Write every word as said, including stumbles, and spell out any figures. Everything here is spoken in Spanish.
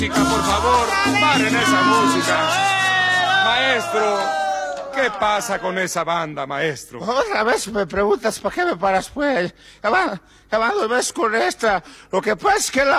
Música, por favor, paren esa música. Maestro, ¿qué pasa con esa banda, maestro? Otra vez me preguntas, ¿para qué me paras, pues? Acabando, ves con esta. Lo que pasa es que la